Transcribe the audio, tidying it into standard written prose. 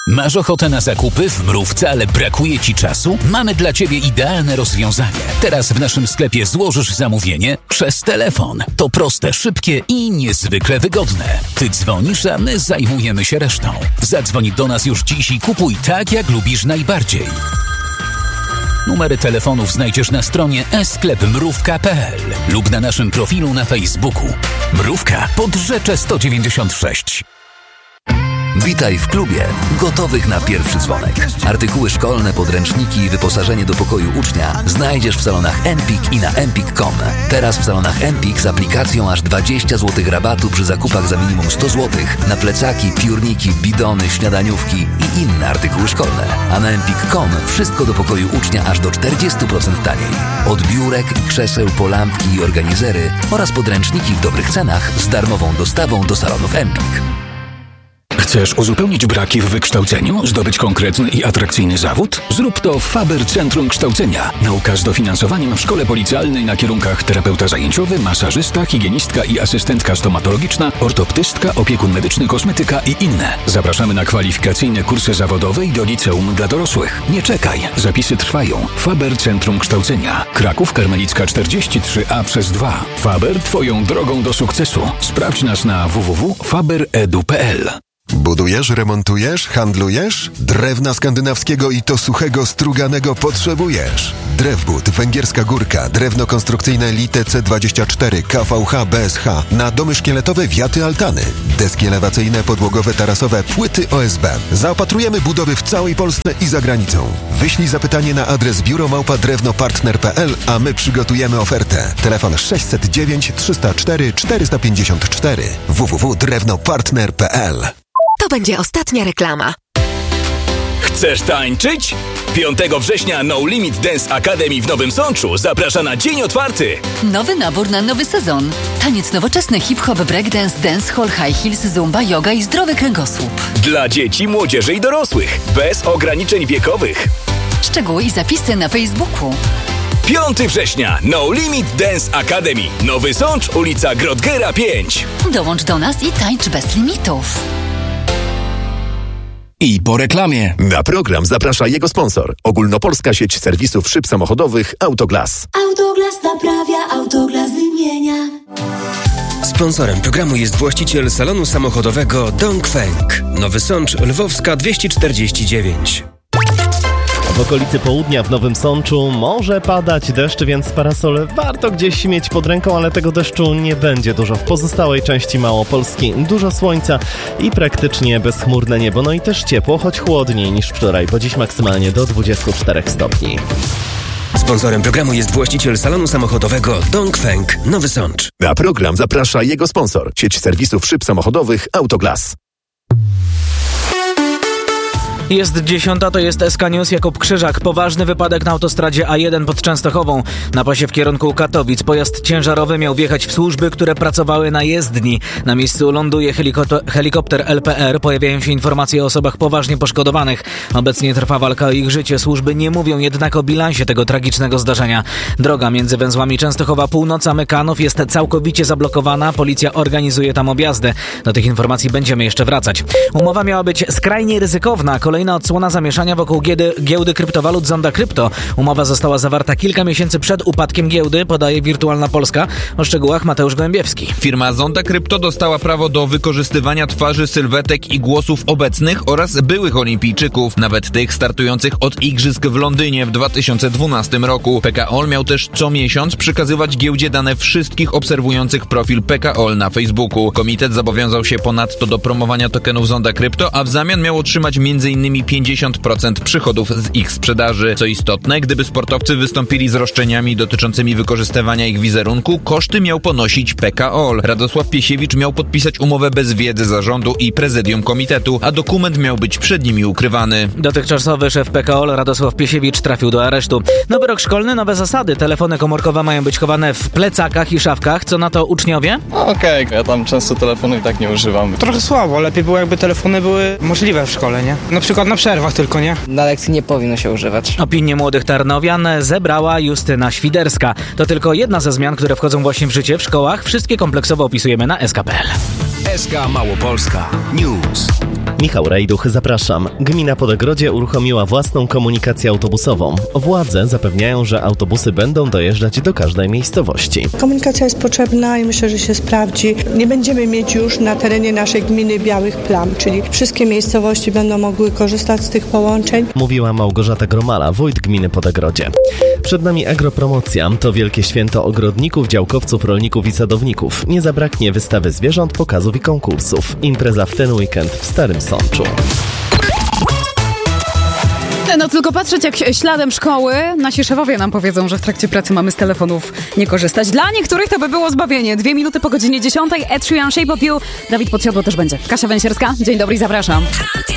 Masz ochotę na zakupy w Mrówce, ale brakuje Ci czasu? Mamy dla Ciebie idealne rozwiązanie. Teraz w naszym sklepie złożysz zamówienie przez telefon. To proste, szybkie i niezwykle wygodne. Ty dzwonisz, a my zajmujemy się resztą. Zadzwoń do nas już dziś i kupuj tak, jak lubisz najbardziej. Numery telefonów znajdziesz na stronie sklepmrówka.pl lub na naszym profilu na Facebooku. Mrówka pod Rzeczę 196. Witaj w klubie gotowych na pierwszy dzwonek. Artykuły szkolne, podręczniki i wyposażenie do pokoju ucznia znajdziesz w salonach Empik i na empik.com. Teraz w salonach Empik z aplikacją aż 20 zł rabatu przy zakupach za minimum 100 zł na plecaki, piórniki, bidony, śniadaniówki i inne artykuły szkolne. A na empik.com wszystko do pokoju ucznia aż do 40% taniej. Od biurek i krzeseł po lampki i organizery oraz podręczniki w dobrych cenach z darmową dostawą do salonów Empik. Chcesz uzupełnić braki w wykształceniu? Zdobyć konkretny i atrakcyjny zawód? Zrób to w Faber Centrum Kształcenia. Nauka z dofinansowaniem w szkole policjalnej na kierunkach terapeuta zajęciowy, masażysta, higienistka i asystentka stomatologiczna, ortoptystka, opiekun medyczny, kosmetyka i inne. Zapraszamy na kwalifikacyjne kursy zawodowe i do liceum dla dorosłych. Nie czekaj, zapisy trwają. Faber Centrum Kształcenia. Kraków Karmelicka 43A przez 2. Faber Twoją drogą do sukcesu. Sprawdź nas na www.faberedu.pl. Budujesz, remontujesz, handlujesz? Drewna skandynawskiego i to suchego, struganego potrzebujesz. Drewbud, Węgierska Górka, drewno konstrukcyjne Lite C24, KVH, BSH, na domy szkieletowe, wiaty, altany, deski elewacyjne, podłogowe, tarasowe, płyty OSB. Zaopatrujemy budowy w całej Polsce i za granicą. Wyślij zapytanie na adres biuro@drewnopartner.pl, a my przygotujemy ofertę. Telefon 609 304 454 www.drewnopartner.pl. To będzie ostatnia reklama. Chcesz tańczyć? 5 września No Limit Dance Academy w Nowym Sączu zaprasza na dzień otwarty. Nowy nabór na nowy sezon. Taniec nowoczesny, hip-hop, breakdance, dancehall, high heels, zumba, yoga i zdrowy kręgosłup. Dla dzieci, młodzieży i dorosłych. Bez ograniczeń wiekowych. Szczegóły i zapisy na Facebooku. 5 września No Limit Dance Academy. Nowy Sącz, ulica Grodgera 5. Dołącz do nas i tańcz bez limitów. I po reklamie. Na program zaprasza jego sponsor. Ogólnopolska sieć serwisów szyb samochodowych Autoglas. Autoglas naprawia, Autoglas wymienia. Sponsorem programu jest właściciel salonu samochodowego Dongfeng. Nowy Sącz, Lwowska 249. W okolicy południa w Nowym Sączu może padać deszcz, więc parasole warto gdzieś mieć pod ręką, ale tego deszczu nie będzie dużo. W pozostałej części Małopolski dużo słońca i praktycznie bezchmurne niebo. No i też ciepło, choć chłodniej niż wczoraj, bo dziś maksymalnie do 24 stopni. Sponsorem programu jest właściciel salonu samochodowego Dongfeng, Nowy Sącz. Na program zaprasza jego sponsor. Sieć serwisów szyb samochodowych Autoglas. Jest 10, to jest SK News. Jakub Krzyżak. Poważny wypadek na autostradzie A1 pod Częstochową. Na pasie w kierunku Katowic pojazd ciężarowy miał wjechać w służby, które pracowały na jezdni. Na miejscu ląduje helikopter LPR. Pojawiają się informacje o osobach poważnie poszkodowanych. Obecnie trwa walka o ich życie. Służby nie mówią jednak o bilansie tego tragicznego zdarzenia. Droga między węzłami Częstochowa Północ a Mykanów jest całkowicie zablokowana. Policja organizuje tam objazdy. Do tych informacji będziemy jeszcze wracać. Umowa miała być skrajnie ryzykowna. Kolejna odsłona zamieszania wokół giełdy kryptowalut Zonda Krypto. Umowa została zawarta kilka miesięcy przed upadkiem giełdy, podaje Wirtualna Polska. O szczegółach Mateusz Gołębiewski. Firma Zonda Krypto dostała prawo do wykorzystywania twarzy, sylwetek i głosów obecnych oraz byłych olimpijczyków, nawet tych startujących od igrzysk w Londynie w 2012 roku. PKOL miał też co miesiąc przekazywać giełdzie dane wszystkich obserwujących profil PKOL na Facebooku. Komitet zobowiązał się ponadto do promowania tokenów Zonda Krypto, a w zamian miał otrzymać m.in. 50% przychodów z ich sprzedaży. Co istotne, gdyby sportowcy wystąpili z roszczeniami dotyczącymi wykorzystywania ich wizerunku, koszty miał ponosić PKOL. Radosław Piesiewicz miał podpisać umowę bez wiedzy zarządu i prezydium komitetu, a dokument miał być przed nimi ukrywany. Dotychczasowy szef PKOL Radosław Piesiewicz trafił do aresztu. Nowy rok szkolny, nowe zasady. Telefony komórkowe mają być chowane w plecakach i szafkach. Co na to uczniowie? Okej, ja tam często telefonu i tak nie używam. Trochę słabo, lepiej było jakby telefony były możliwe w szkole, nie? Na przykład na przerwach tylko, nie? Na lekcji nie powinno się używać. Opinię młodych Tarnowian zebrała Justyna Świderska. To tylko jedna ze zmian, które wchodzą właśnie w życie w szkołach. Wszystkie kompleksowo opisujemy na sk.pl. SK Małopolska News. Michał Rejduch, zapraszam. Gmina Podegrodzie uruchomiła własną komunikację autobusową. Władze zapewniają, że autobusy będą dojeżdżać do każdej miejscowości. Komunikacja jest potrzebna i myślę, że się sprawdzi. Nie będziemy mieć już na terenie naszej gminy białych plam, czyli wszystkie miejscowości będą mogły korzystać z tych połączeń. Mówiła Małgorzata Gromala, wójt gminy Podegrodzie. Przed nami agropromocja. To wielkie święto ogrodników, działkowców, rolników i sadowników. Nie zabraknie wystawy zwierząt, pokazów i konkursów. Impreza w ten weekend w Starym Sączu. No tylko patrzeć jak śladem szkoły, nasi szefowie nam powiedzą, że w trakcie pracy mamy z telefonów nie korzystać. Dla niektórych to by było zbawienie. 2 minuty po godzinie 10. Ed Sheeran, Shape of You. Dawid Podsiadło też będzie. Kasia Węsierska, dzień dobry i zapraszam.